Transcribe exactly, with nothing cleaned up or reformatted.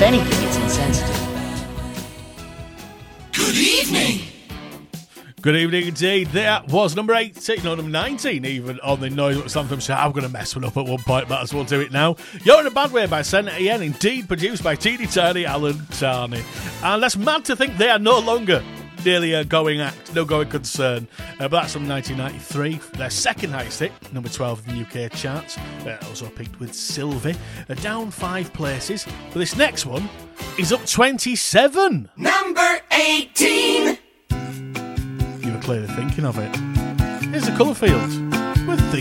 anything, it's insensitive. Good evening! Good evening indeed. That was number eighteen, no, number nineteen even, on the Noise Anthem show. I'm going to mess one up at one point, but as well do it now. You're in a Bad Way by Senator Ian, indeed produced by Teeny Tiny Alan Tarney. And that's mad to think they are no longer nearly a going act, no going concern. Uh, but that's from nineteen ninety-three. Their second highest hit, number twelve in the U K charts. Uh, also peaked with Sylvie. Uh, down five places. But this next one is up twenty-seven. Number eighteen! You were clearly thinking of it. Here's the Colourfield with The